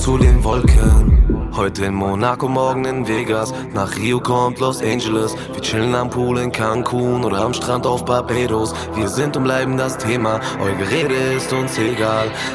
zu den Wolken. Heute in Monaco, morgen in Vegas. Nach Rio kommt Los Angeles. Wir chillen am Pool in Cancun oder am Strand auf Barbados. Wir sind und bleiben das Thema, euer Gerede ist uns egal.